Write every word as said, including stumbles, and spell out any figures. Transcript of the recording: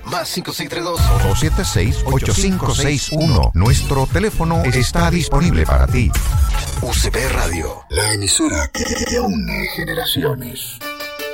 Más cinco seis tres dos, dos siete seis, ocho cinco seis uno. Nuestro teléfono está disponible para ti. U C P Radio, la emisora que une generaciones.